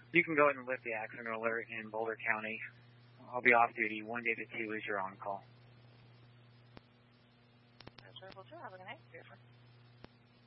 You can go ahead and lift the accident alert in Boulder County. I'll be off duty. 1 day to 2 is your on-call. That's very cool, too. Have a good night.